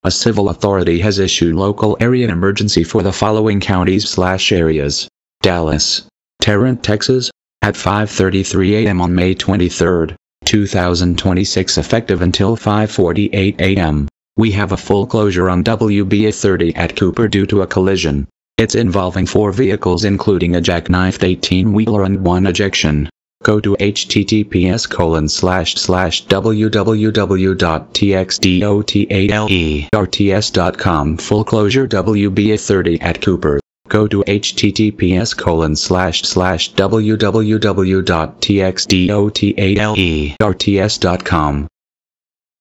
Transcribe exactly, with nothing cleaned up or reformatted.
A civil authority has issued local area emergency for the following counties slash areas. Dallas, Tarrant, Texas, at five thirty-three a m on May twenty-third, two thousand twenty-six, effective until five forty-eight a m We have a full closure on W B A thirty at Cooper due to a collision. It's involving four vehicles including a jackknifed eighteen-wheeler and one ejection. Go to h t t p s colon slash slash w w w dot t x dot alerts dot com. Full closure W B A thirty at Cooper. Go to h t t p s colon slash slash w w w dot t x dot alerts dot com.